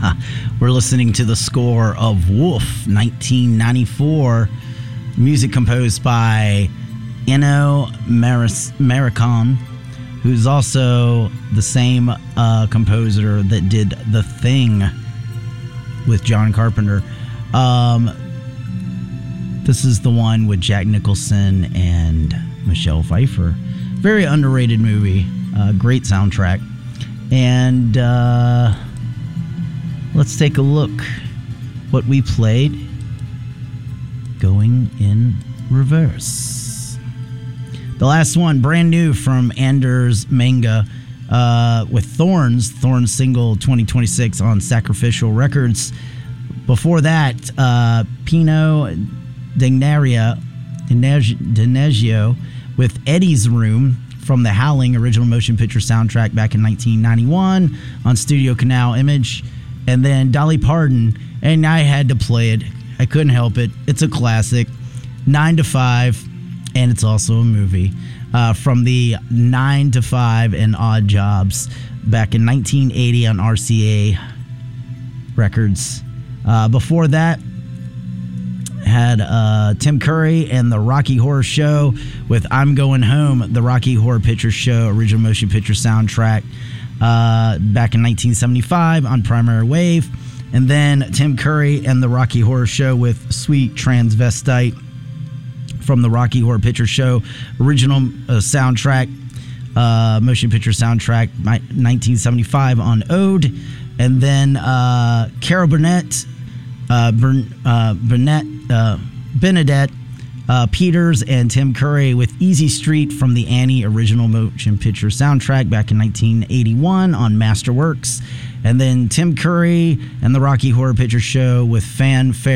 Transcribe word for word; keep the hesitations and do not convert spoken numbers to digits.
We're listening to the score of Wolf, nineteen ninety-four, music composed by Ennio Maris- Morricone, who's also the same uh, composer that did The Thing with John Carpenter. Um, this is the one with Jack Nicholson and Michelle Pfeiffer. Very underrated movie. Uh, great soundtrack. And uh, let's take a look what we played going in reverse. The last one, brand new from Anders Manga, uh, with Thorns, Thorns single twenty twenty-six on Sacrificial Records. Before that, uh, Pino Degnaria, Denegio with Eddie's Room from the Howling original motion picture soundtrack back in nineteen ninety-one on Studio Canal Image. And then Dolly Parton, and I had to play it. I couldn't help it. It's a classic. Nine to Five, and it's also a movie uh, from the Nine to Five and Odd Jobs back in nineteen eighty on R C A Records. Uh, before that, had uh, Tim Curry and the Rocky Horror Show with I'm Going Home, the Rocky Horror Picture Show original motion picture soundtrack uh, back in nineteen seventy-five on Primary Wave. And then Tim Curry and the Rocky Horror Show with Sweet Transvestite from the Rocky Horror Picture Show original uh, soundtrack, uh, motion picture soundtrack, nineteen seventy-five on Ode. And then uh, Carol Burnett, uh, Bern, uh, Burnett, uh, Benedette uh, Peters, and Tim Curry with Easy Street from the Annie original motion picture soundtrack back in nineteen eighty-one on Masterworks. And then Tim Curry and the Rocky Horror Picture Show with Fanfare